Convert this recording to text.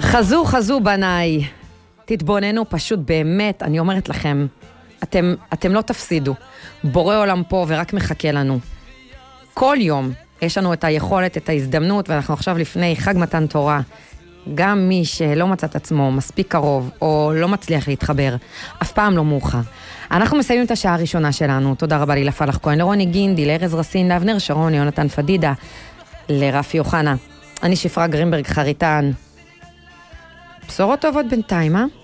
חזו בניי, תתבוננו פשוט באמת, אני אומרת לכם, אתם לא תפסידו. בורא עולם פה ורק מחכה לנו. כל יום יש לנו את היכולת, את ההזדמנות, ואנחנו עכשיו לפני חג מתן תורה. גם מי שלא מצא את עצמו מספיק קרוב, או לא מצליח להתחבר, אף פעם לא מאוחר. אנחנו מסיימים את השעה הראשונה שלנו. תודה רבה לי לפלח כהן, לרוני גינדי, לארז רסין, לאבנר שרון, ליונתן פדידה, לרפי יוחנה. אני שפרה גרינברג חריטן. בשורות טובות בינתיים,